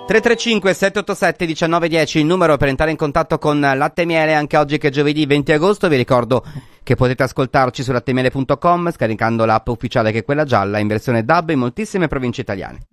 335 787 1910 il numero per entrare in contatto con Latte e Miele anche oggi che è giovedì 20 agosto. Vi ricordo che potete ascoltarci su lattemele.com scaricando l'app ufficiale che è quella gialla in versione DAB in moltissime province italiane.